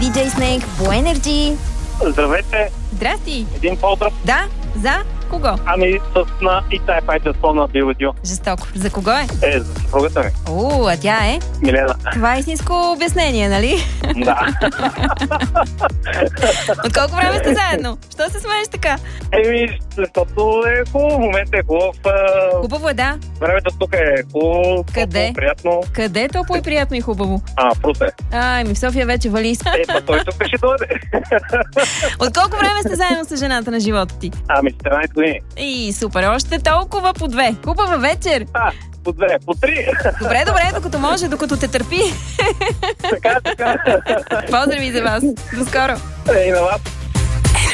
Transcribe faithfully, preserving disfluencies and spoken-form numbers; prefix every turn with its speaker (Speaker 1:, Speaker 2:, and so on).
Speaker 1: Диджей Snake по Energy.
Speaker 2: Здравейте!
Speaker 1: Здрасти!
Speaker 2: Един поздрав.
Speaker 1: Да? За? Кого?
Speaker 2: Ами с на и тая пайта на Био.
Speaker 1: Жестоко. За кого е?
Speaker 2: Е, за съпругата ми.
Speaker 1: О, а тя е?
Speaker 2: Милена.
Speaker 1: Това е истинско обяснение, нали?
Speaker 2: Да.
Speaker 1: От колко време сте заедно? Що се смееш така?
Speaker 2: Еми, защото е хубаво, моментът е хубав.
Speaker 1: Хубаво е, да.
Speaker 2: Времето тук е хубаво,
Speaker 1: Къде?
Speaker 2: приятно.
Speaker 1: Къде е топло и приятно и хубаво?
Speaker 2: А, в Русе.
Speaker 1: Ай, ми в София вече вали.
Speaker 2: Е, па той тук ще дойде.
Speaker 1: От колко време сте заедно с жената на живота ти?
Speaker 2: Ами, тринайсет години.
Speaker 1: И супер, още толкова по две. Хубава вечер.
Speaker 2: А, по две, по три.
Speaker 1: Добре, добре, докато може, докато те търпи.
Speaker 2: Така, така.
Speaker 1: Поздрави за вас. До скоро.
Speaker 2: Е, и на вас.